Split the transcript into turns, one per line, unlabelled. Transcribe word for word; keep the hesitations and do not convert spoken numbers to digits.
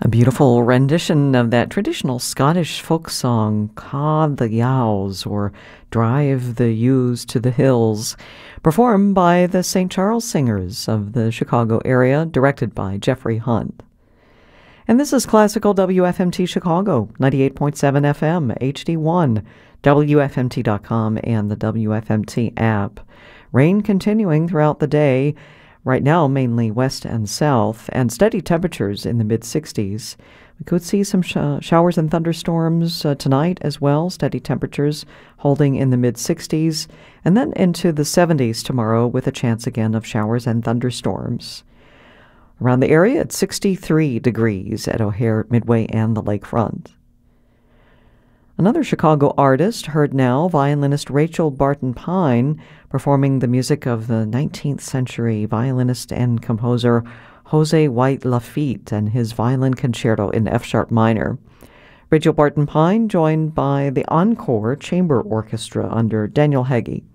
A beautiful rendition of that traditional Scottish folk song, Ca the Yowes, or Drive the Ewes to the Hills, performed by the Saint Charles Singers of the Chicago area, directed by Jeffrey Hunt. And this is Classical W F M T Chicago, ninety-eight point seven F M, H D one, W F M T dot com, and the W F M T app. Rain continuing throughout the day. Right now, mainly west and south, and steady temperatures in the mid-sixties. We could see some sh- showers and thunderstorms uh, tonight as well, steady temperatures holding in the mid-sixties, and then into the seventies tomorrow with a chance again of showers and thunderstorms. Around the area, it's sixty-three degrees at O'Hare, Midway, and the lakefront. Another Chicago artist heard now, violinist Rachel Barton Pine, performing the music of the nineteenth century violinist and composer Jose White Lafitte and his violin concerto in F-sharp minor. Rachel Barton Pine joined by the Encore Chamber Orchestra under Daniel Heggie.